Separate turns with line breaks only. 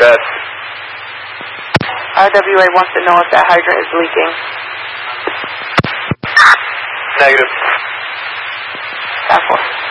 that.
RWA wants to know if that hydrant is leaking.
Negative.
That